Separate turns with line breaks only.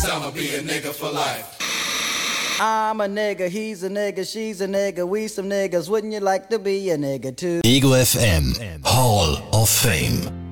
I'ma be a nigga for life.
I'm a nigga, he's a nigga, she's a nigga, we some niggas, wouldn't you like to be a nigga too?
Ego FM, Hall of Fame.